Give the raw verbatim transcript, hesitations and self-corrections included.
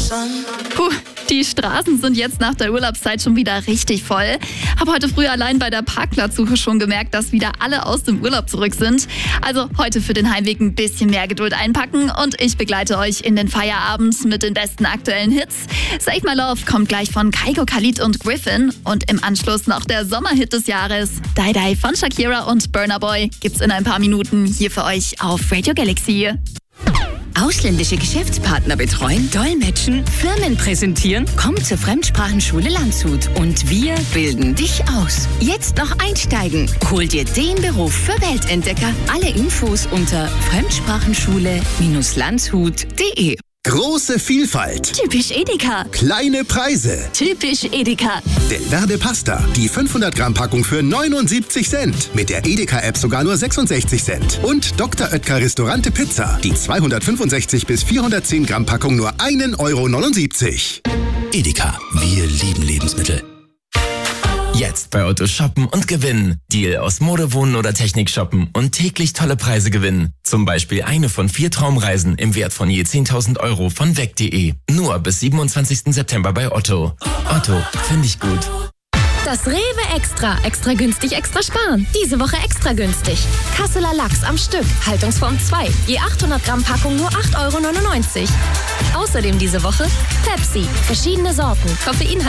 Puh, die Straßen sind jetzt nach der Urlaubszeit schon wieder richtig voll. Habe heute früh allein bei der Parkplatzsuche schon gemerkt, dass wieder alle aus dem Urlaub zurück sind. Also heute für den Heimweg ein bisschen mehr Geduld einpacken und ich begleite euch in den Feierabend mit den besten aktuellen Hits. Save My Love kommt gleich von Kygo, Khalid und Griffin und im Anschluss noch der Sommerhit des Jahres. Die Die von Shakira und Burna Boy gibt's in ein paar Minuten hier für euch auf Radio Galaxy. Ausländische Geschäftspartner betreuen, dolmetschen, Firmen präsentieren? Komm zur Fremdsprachenschule Landshut und wir bilden dich aus. Jetzt noch einsteigen. Hol dir den Beruf für Weltentdecker. Alle Infos unter fremdsprachenschule Landshut punkt de. Große Vielfalt. Typisch Edeka. Kleine Preise. Typisch Edeka. Delverde Pasta. Die fünfhundert Gramm Packung für neunundsiebzig Cent. Mit der Edeka-App sogar nur sechsundsechzig Cent. Und Doktor Oetker Restaurante Pizza. Die zweihundertfünfundsechzig bis vierhundertzehn Gramm Packung nur ein Euro neunundsiebzig. Edeka. Wir lieben Lebensmittel. Jetzt bei Otto shoppen und gewinnen. Deal aus Mode, Wohnen oder Technik shoppen und täglich tolle Preise gewinnen. Zum Beispiel eine von vier Traumreisen im Wert von je zehntausend Euro von weg punkt de. Nur bis siebenundzwanzigsten September bei Otto. Otto, finde ich gut. Das Rewe Extra. Extra günstig, extra sparen. Diese Woche extra günstig. Kasseler Lachs am Stück. Haltungsform zwei. Je achthundert Gramm Packung nur acht Euro neunundneunzig. Außerdem diese Woche Pepsi. Verschiedene Sorten. Koffein